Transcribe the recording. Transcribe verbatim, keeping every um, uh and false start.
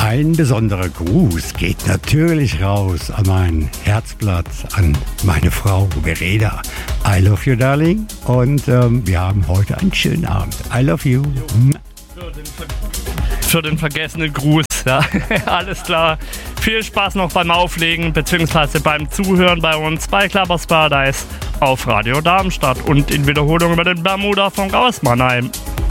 Ein besonderer Gruß geht natürlich raus an mein Herzblatt, an meine Frau Verena. I love you, darling. Und ähm, wir haben heute einen schönen Abend. I love you. Für den, Ver- für den vergessenen Gruß, ja. Alles klar. Viel Spaß noch beim Auflegen bzw. beim Zuhören bei uns bei Clubbers Paradise auf Radio Darmstadt und in Wiederholung über den Bermuda Funk aus Mannheim.